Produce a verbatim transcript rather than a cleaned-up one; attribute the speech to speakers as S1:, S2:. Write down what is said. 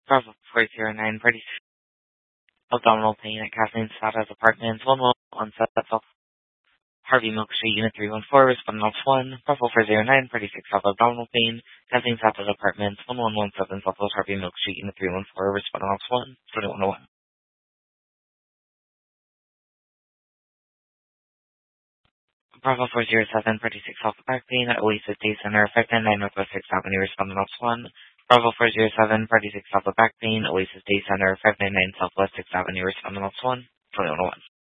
S1: Bravo four zero nine, party abdominal pain at Kathleen Sada's apartment, one one one seven, Harvey Milk Street, Unit three one four, responding ops one, Bravo four zero nine, party six Alpha abdominal pain, Kathleen Sada's apartment, one one one seven, Southwest Harvey Milk Street, Unit three one four, responding ops one, twenty-one oh one. Bravo four zero seven, party six Alpha back pain at Oasis Day Center, five nine nine Northwest sixth Avenue, responding ops one, Bravo four zero seven, party six Alpha back pain, Oasis Day Center, five nine nine Southwest sixth Avenue, responding ops one, twenty-one oh one.